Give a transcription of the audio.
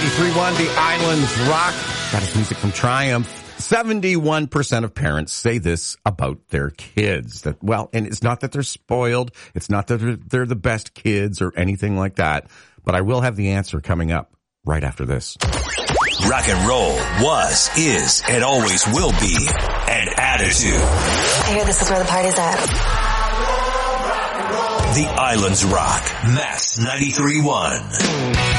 93.1, The Islands Rock. That is music from Triumph. 71% of parents say this about their kids. That, well, and it's not that they're spoiled. It's not that they're the best kids or anything like that. But I will have the answer coming up right after this. Rock and roll was, is, and always will be an attitude. I hear this is where the party's at. The Islands Rock. Max 93.1.